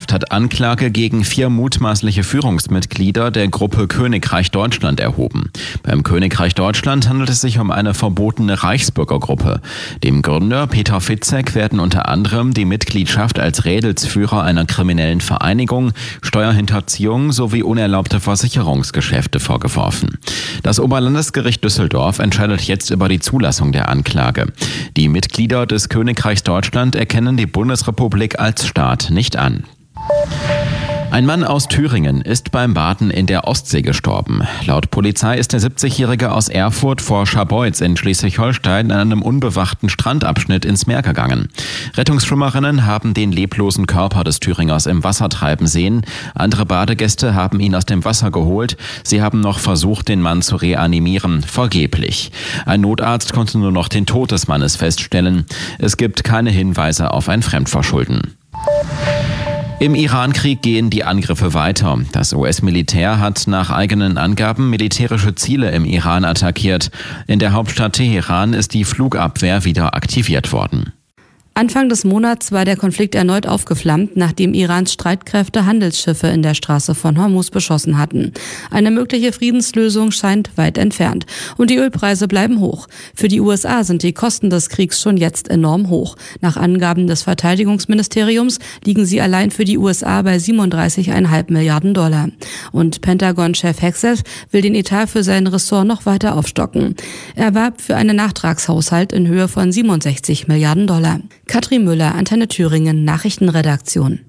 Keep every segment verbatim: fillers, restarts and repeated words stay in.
Staatsanwaltschaft hat Anklage gegen vier mutmaßliche Führungsmitglieder der Gruppe Königreich Deutschland erhoben. Beim Königreich Deutschland handelt es sich um eine verbotene Reichsbürgergruppe. Dem Gründer Peter Fitzek werden unter anderem die Mitgliedschaft als Rädelsführer einer kriminellen Vereinigung, Steuerhinterziehung sowie unerlaubte Versicherungsgeschäfte vorgeworfen. Das Oberlandesgericht Düsseldorf entscheidet jetzt über die Zulassung der Anklage. Die Mitglieder des Königreichs Deutschland erkennen die Bundesrepublik als Staat nicht an. Ein Mann aus Thüringen ist beim Baden in der Ostsee gestorben. Laut Polizei ist der siebzigjährige aus Erfurt vor Scharbeutz in Schleswig-Holstein an einem unbewachten Strandabschnitt ins Meer gegangen. Rettungsschwimmerinnen haben den leblosen Körper des Thüringers im Wasser treiben sehen. Andere Badegäste haben ihn aus dem Wasser geholt. Sie haben noch versucht, den Mann zu reanimieren. Vergeblich. Ein Notarzt konnte nur noch den Tod des Mannes feststellen. Es gibt keine Hinweise auf ein Fremdverschulden. Im Iran-Krieg gehen die Angriffe weiter. Das U S-Militär hat nach eigenen Angaben militärische Ziele im Iran attackiert. In der Hauptstadt Teheran ist die Flugabwehr wieder aktiviert worden. Anfang des Monats war der Konflikt erneut aufgeflammt, nachdem Irans Streitkräfte Handelsschiffe in der Straße von Hormuz beschossen hatten. Eine mögliche Friedenslösung scheint weit entfernt. Und die Ölpreise bleiben hoch. Für die U S A sind die Kosten des Kriegs schon jetzt enorm hoch. Nach Angaben des Verteidigungsministeriums liegen sie allein für die U S A bei siebenunddreißig Komma fünf Milliarden Dollar. Und Pentagon-Chef Hegseth will den Etat für sein Ressort noch weiter aufstocken. Er warb für einen Nachtragshaushalt in Höhe von siebenundsechzig Milliarden Dollar. Katrin Müller, Antenne Thüringen, Nachrichtenredaktion.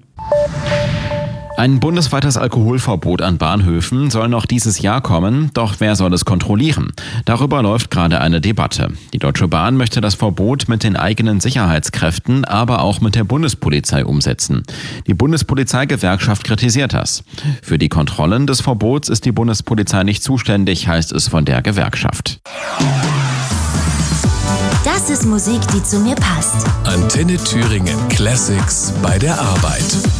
Ein bundesweites Alkoholverbot an Bahnhöfen soll noch dieses Jahr kommen, doch wer soll es kontrollieren? Darüber läuft gerade eine Debatte. Die Deutsche Bahn möchte das Verbot mit den eigenen Sicherheitskräften, aber auch mit der Bundespolizei umsetzen. Die Bundespolizeigewerkschaft kritisiert das. Für die Kontrollen des Verbots ist die Bundespolizei nicht zuständig, heißt es von der Gewerkschaft. Das ist Musik, die zu mir passt. Antenne Thüringen Classics bei der Arbeit.